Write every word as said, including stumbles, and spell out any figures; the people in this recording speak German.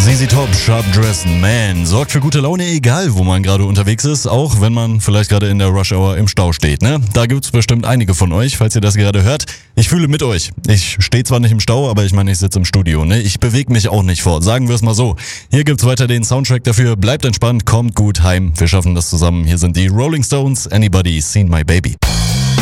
Z Z Top, Sharp Dressed Man, sorgt für gute Laune, egal wo man gerade unterwegs ist, auch wenn man vielleicht gerade in der Rush Hour im Stau steht, ne? Da gibt's bestimmt einige von euch, falls ihr das gerade hört. Ich fühle mit euch. Ich stehe zwar nicht im Stau, aber ich meine, ich sitze im Studio, ne? Ich bewege mich auch nicht fort, sagen wir es mal so. Hier gibt's weiter den Soundtrack dafür, bleibt entspannt, kommt gut heim, wir schaffen das zusammen. Hier sind die Rolling Stones, Anybody Seen My Baby.